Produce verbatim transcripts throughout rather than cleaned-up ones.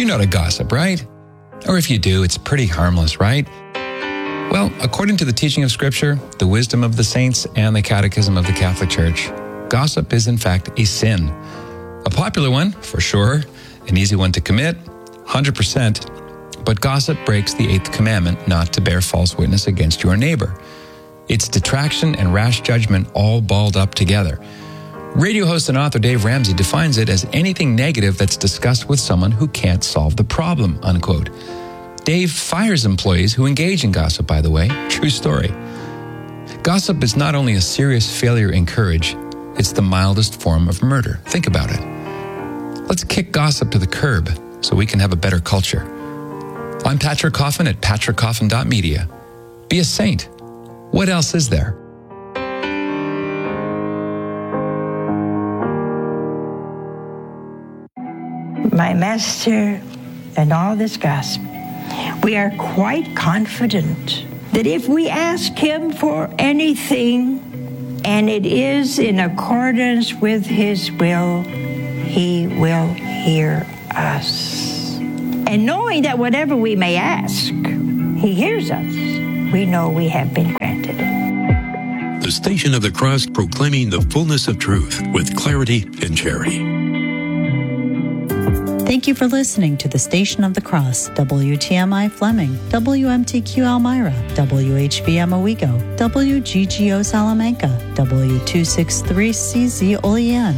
not a gossip, right? Or if you do, it's pretty harmless, right? Well, according to the teaching of Scripture, the wisdom of the saints, and the catechism of the Catholic Church, gossip is in fact a sin. A popular one, for sure, an easy one to commit, one hundred percent. But gossip breaks the eighth commandment, not to bear false witness against your neighbor. It's detraction and rash judgment all balled up together. Radio host and author Dave Ramsey defines it as anything negative that's discussed with someone who can't solve the problem, unquote. Dave fires employees who engage in gossip, by the way. True story. Gossip is not only a serious failure in courage, it's the mildest form of murder. Think about it. Let's kick gossip to the curb so we can have a better culture. I'm Patrick Coffin at patrick coffin dot media. Be a saint. What else is there? My master and all this gossip, we are quite confident that if we ask him for anything and it is in accordance with his will, he will hear us. And knowing that whatever we may ask, he hears us, we know we have been granted. The Station of the Cross, proclaiming the fullness of truth with clarity and charity. Thank you for listening to the Station of the Cross, W T M I Fleming, W M T Q Elmira, W H B M Owego, W G G O Salamanca, W two sixty-three C Z Olean.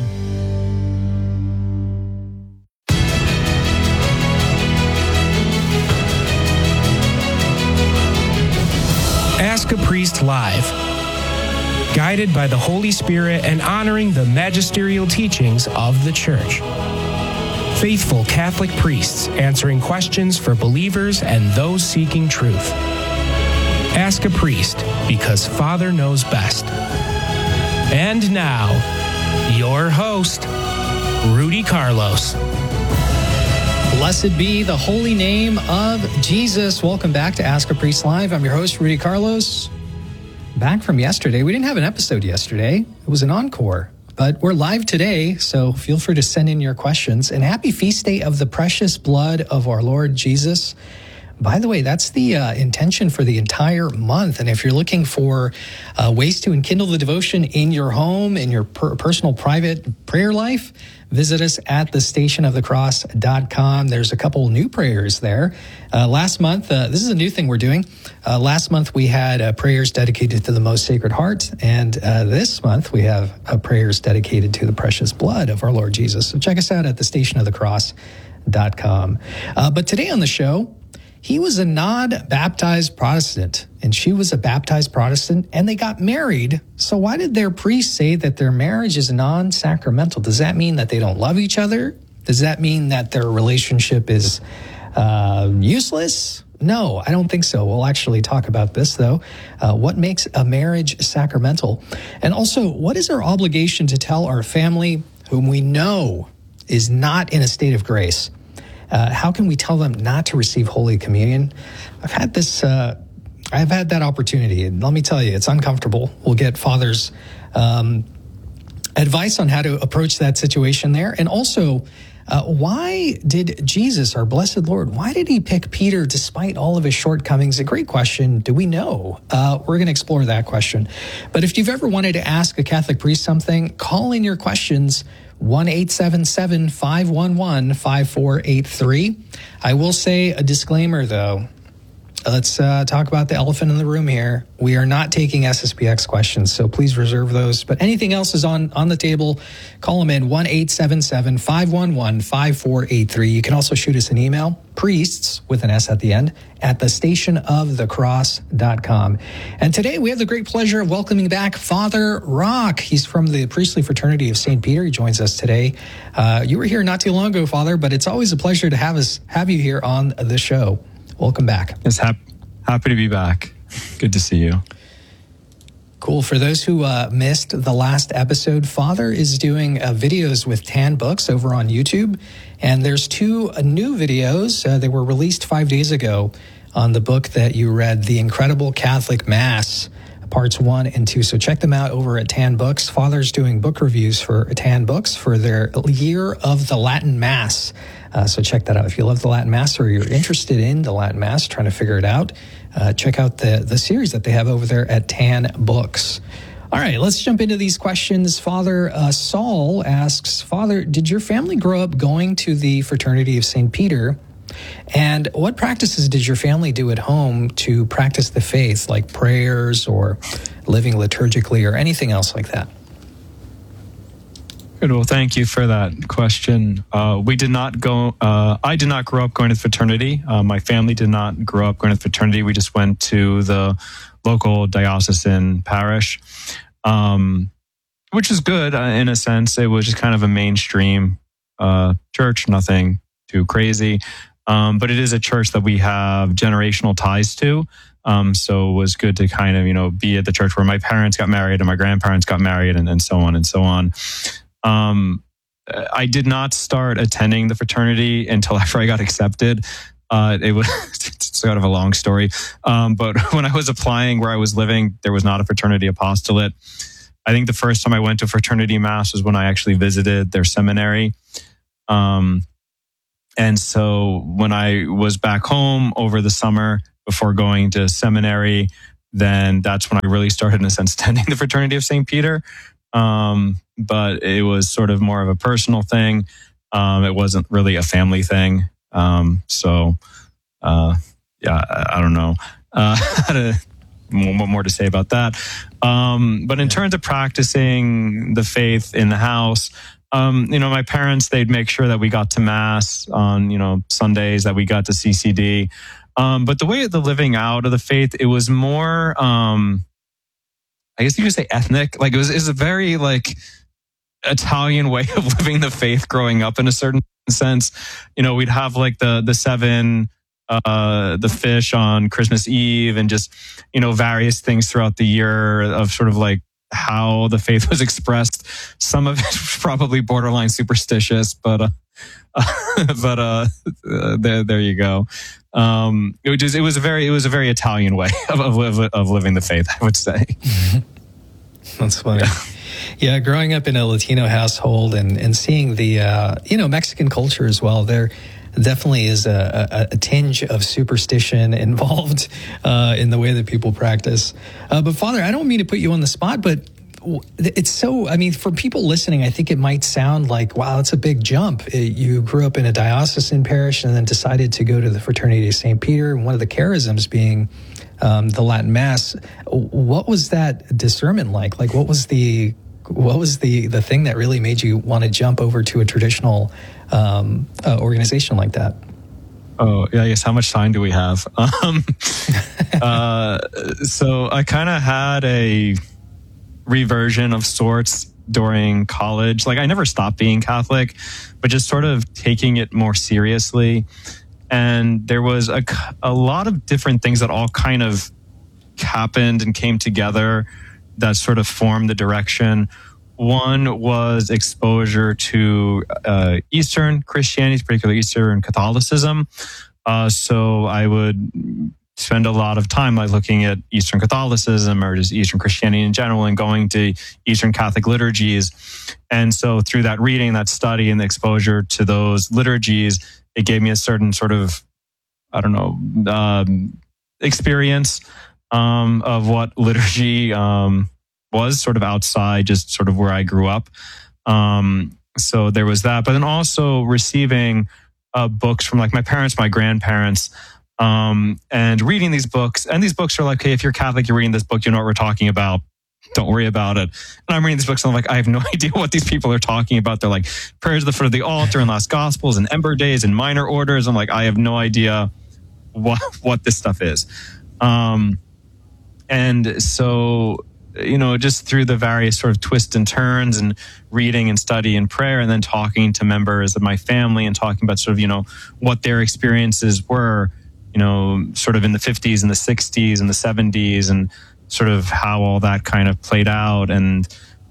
Ask a Priest Live. Guided by the Holy Spirit and honoring the magisterial teachings of the Church. Faithful Catholic priests answering questions for believers and those seeking truth. Ask a Priest, because Father knows best. And now, your host, Rudy Carlos. Blessed be the holy name of Jesus. Welcome back to Ask a Priest Live. I'm your host, Rudy Carlos. Back from yesterday. We didn't have an episode yesterday. It was an encore. But we're live today, so feel free to send in your questions. And happy feast day of the precious blood of our Lord Jesus. By the way, that's the uh, intention for the entire month. And if you're looking for uh, ways to enkindle the devotion in your home, in your per- personal private prayer life, visit us at the station of the cross dot com. There's a couple new prayers there. Uh, last month, uh, this is a new thing we're doing. Uh, last month, we had uh, prayers dedicated to the Most Sacred Heart. And uh, this month, we have uh, prayers dedicated to the precious blood of our Lord Jesus. So check us out at the station of the cross dot com. Uh, but today on the show, he was a non-baptized Protestant, and she was a baptized Protestant, and they got married. So why did their priest say that their marriage is non-sacramental? Does that mean that they don't love each other? Does that mean that their relationship is uh, useless? No, I don't think so. We'll actually talk about this, though. Uh, what makes a marriage sacramental? And also, what is our obligation to tell our family, whom we know is not in a state of grace? Uh, how can we tell them not to receive Holy Communion? I've had this, uh, I've had that opportunity, and let me tell you, it's uncomfortable. We'll get Father's um, advice on how to approach that situation there. And also, uh, why did Jesus, our blessed Lord, why did he pick Peter despite all of his shortcomings? A great question. Do we know? Uh, we're going to explore that question. But if you've ever wanted to ask a Catholic priest something, call in your questions. one eight seven seven, five one one, five four eight three. I will say a disclaimer, though. Let's uh, talk about the elephant in the room here. We are not taking S S P X questions, so please reserve those. But anything else is on, on the table. Call them in, one eight seven seven, five one one, five four eight three. You can also shoot us an email, priests, with an S at the end, at the station of the cross dot com. And today we have the great pleasure of welcoming back Father Rock. He's from the Priestly Fraternity of Saint Peter. He joins us today. Uh, you were here not too long ago, Father, but it's always a pleasure to have us have you here on the show. Welcome back. Yes, hap- happy to be back. Good to see you. Cool. For those who uh, missed the last episode, Father is doing uh, videos with Tan Books over on YouTube. And there's two uh, new videos. Uh, they were released five days ago on the book that you read, The Incredible Catholic Mass, parts one and two. So check them out over at Tan Books. Father's doing book reviews for Tan Books for their Year of the Latin Mass Uh, so check that out. If you love the Latin Mass or you're interested in the Latin Mass, trying to figure it out, uh, check out the, the series that they have over there at Tan Books. All right, let's jump into these questions. Father uh, Saul asks, Father, did your family grow up going to the Fraternity of Saint Peter? And what practices did your family do at home to practice the faith, like prayers or living liturgically or anything else like that? Good. Well, thank you for that question. Uh, we did not go, uh, I did not grow up going to the fraternity. Uh, my family did not grow up going to the fraternity. We just went to the local diocesan parish, um, which is good uh, in a sense. It was just kind of a mainstream uh, church, nothing too crazy. Um, but it is a church that we have generational ties to. Um, so it was good to kind of, you know, be at the church where my parents got married and my grandparents got married and, and so on and so on. Um, I did not start attending the fraternity until after I got accepted. Uh, it was it's sort of a long story. Um, but when I was applying where I was living, there was not a fraternity apostolate. I think the first time I went to fraternity mass was when I actually visited their seminary. Um, and so when I was back home over the summer before going to seminary, then that's when I really started, in a sense, attending the Fraternity of Saint Peter. Um, but it was sort of more of a personal thing. Um, it wasn't really a family thing. Um, so, uh, yeah, I, I don't know, uh, how to, what more to say about that. Um, but in terms of practicing the faith in the house, um, you know, my parents, they'd make sure that we got to mass on, you know, Sundays, that we got to C C D. Um, but the way of the living out of the faith, it was more, um, I guess you could say ethnic. Like it was, it was a very like Italian way of living the faith growing up in a certain sense. You know, we'd have like the, the seven, uh, the fish on Christmas Eve and just, you know, various things throughout the year of sort of like how the faith was expressed. Some of it was probably borderline superstitious, but, uh, but, uh, uh, there, there you go. Um, it was, it was a very, it was a very Italian way of, of, of living the faith, I would say. That's funny. Yeah. Yeah, growing up in a Latino household and, and seeing the, uh, you know, Mexican culture as well, there definitely is a, a, a tinge of superstition involved uh, in the way that people practice. Uh, but Father, I don't mean to put you on the spot, but it's so, I mean, for people listening, I think it might sound like, wow, that's a big jump. It, you grew up in a diocesan parish and then decided to go to the Fraternity of Saint Peter, and one of the charisms being um, the Latin Mass. What was that discernment like? Like, what was the what was the, the thing that really made you want to jump over to a traditional um, uh, organization like that? Oh, yeah, I guess how much time do we have? Um, uh, so I kind of had a reversion of sorts during college. Like I never stopped being Catholic, but just sort of taking it more seriously. And there was a, a lot of different things that all kind of happened and came together that sort of formed the direction. One was exposure to uh, Eastern Christianity, particularly Eastern Catholicism. Uh, so I would spend a lot of time like looking at Eastern Catholicism or just Eastern Christianity in general and going to Eastern Catholic liturgies. And so through that reading, that study and the exposure to those liturgies, it gave me a certain sort of, I don't know, um, experience um, of what liturgy um, was sort of outside just sort of where I grew up. Um, so there was that, but then also receiving uh, books from like my parents, my grandparents, Um, and reading these books, and these books are like, hey, if you're Catholic, you're reading this book, you know what we're talking about. Don't worry about it. And I'm reading these books and I'm like, I have no idea what these people are talking about. They're like prayers at the foot of the altar and last gospels and ember days and minor orders. I'm like, I have no idea what, what this stuff is. Um, and so, you know, just through the various sort of twists and turns and reading and study and prayer, and then talking to members of my family and talking about sort of, you know, what their experiences were, you know, sort of in the fifties and the sixties and the seventies, and sort of how all that kind of played out, and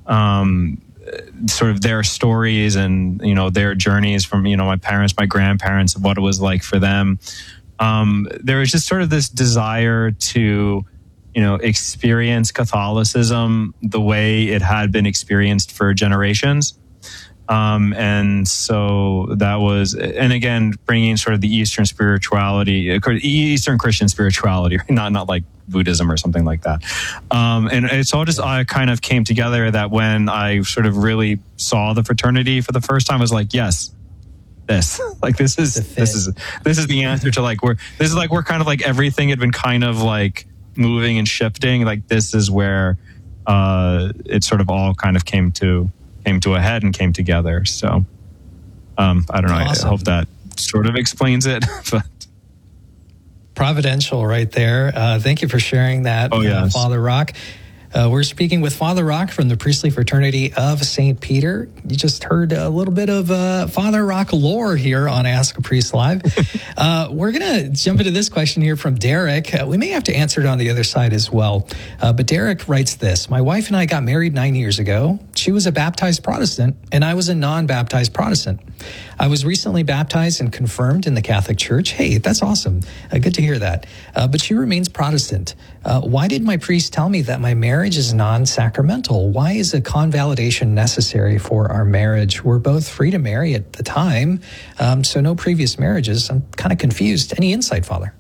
um, sort of their stories and, you know, their journeys from, you know, my parents, my grandparents, of what it was like for them. Um, there was just sort of this desire to, you know, experience Catholicism the way it had been experienced for generations. Um, and so that was, and again, bringing sort of the Eastern spirituality, Eastern Christian spirituality, not, not like Buddhism or something like that. Um, and it's all just, I kind of came together that when I sort of really saw the fraternity for the first time, I was like, yes, this, like, this is, this is, this is the answer to like, where this is like, where kind of like everything had been kind of like moving and shifting. Like, this is where, uh, it sort of all kind of came to, came to a head and came together. So, um, I don't know. Awesome. I hope that sort of explains it, but providential right there. Uh, thank you for sharing that, oh, yes. uh, Father Rock. Uh, we're speaking with Father Rock from the Priestly Fraternity of Saint Peter. You just heard a little bit of uh, Father Rock lore here on Ask a Priest Live. uh, we're going to jump into this question here from Derek. Uh, we may have to answer it on the other side as well. Uh, but Derek writes this: my wife and I got married nine years ago. She was a baptized Protestant, and I was a non-baptized Protestant. I was recently baptized and confirmed in the Catholic Church. Hey, that's awesome. Uh, good to hear that. Uh, but she remains Protestant. Uh, why did my priest tell me that my marriage is non-sacramental? Why is a convalidation necessary for our marriage? We're both free to marry at the time, um, so no previous marriages. I'm kind of confused. Any insight, Father?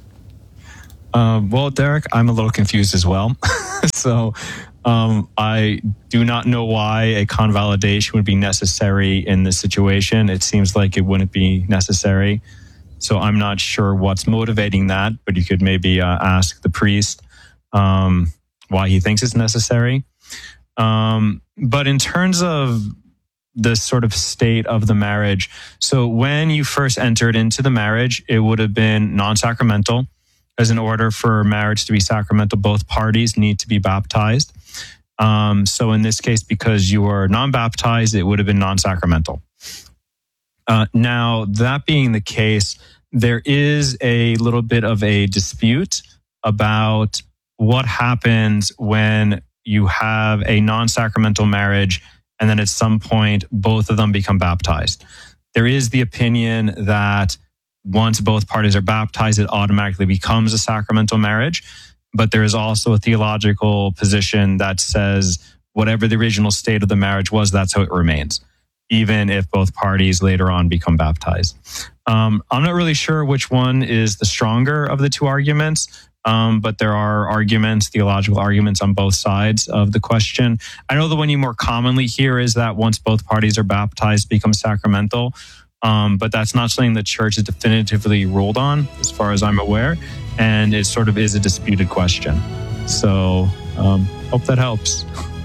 Uh, well, Derek, I'm a little confused as well. so um, I do not know why a convalidation would be necessary in this situation. It seems like it wouldn't be necessary. So I'm not sure what's motivating that, but you could maybe uh, ask the priest um, why he thinks it's necessary. Um, but in terms of the sort of state of the marriage, so when you first entered into the marriage, it would have been non-sacramental, as in order for marriage to be sacramental, both parties need to be baptized. Um, so in this case, because you were non-baptized, it would have been non-sacramental. Uh, now, that being the case, there is a little bit of a dispute about what happens when you have a non-sacramental marriage and then at some point both of them become baptized. There is the opinion that once both parties are baptized, it automatically becomes a sacramental marriage. But there is also a theological position that says whatever the original state of the marriage was, that's how it remains, even if both parties later on become baptized. Um, I'm not really sure which one is the stronger of the two arguments, um, but there are arguments, theological arguments on both sides of the question. I know the one you more commonly hear is that once both parties are baptized, it becomes sacramental, um, but that's not something the church has definitively ruled on, as far as I'm aware, and it sort of is a disputed question. So um, hope that helps.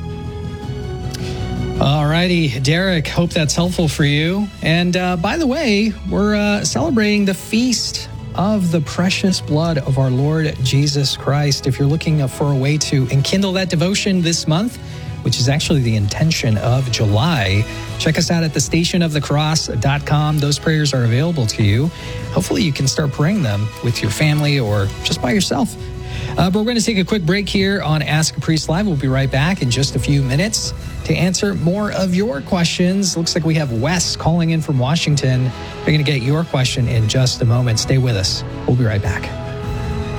All righty, Derek, hope that's helpful for you. And uh, by the way, we're uh, celebrating the feast of the precious blood of our Lord Jesus Christ. If you're looking for a way to enkindle that devotion this month, which is actually the intention of July, check us out at the station of the cross dot com. Those prayers are available to you. Hopefully you can start praying them with your family or just by yourself. Uh, but we're going to take a quick break here on Ask a Priest Live. We'll be right back in just a few minutes to answer more of your questions. Looks like we have Wes calling in from Washington. We're going to get your question in just a moment. Stay with us. We'll be right back.